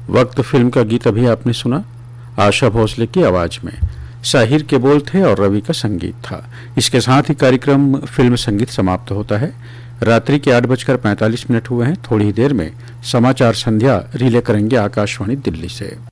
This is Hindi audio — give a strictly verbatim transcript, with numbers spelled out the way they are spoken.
वक्त फिल्म का गीत अभी आपने सुना, आशा भोसले की आवाज में। साहिर के बोल थे और रवि का संगीत था। इसके साथ ही कार्यक्रम फिल्म संगीत समाप्त होता है। रात्रि के आठ बजकर पैंतालीस मिनट हुए हैं। थोड़ी ही देर में समाचार संध्या रिले करेंगे आकाशवाणी दिल्ली से।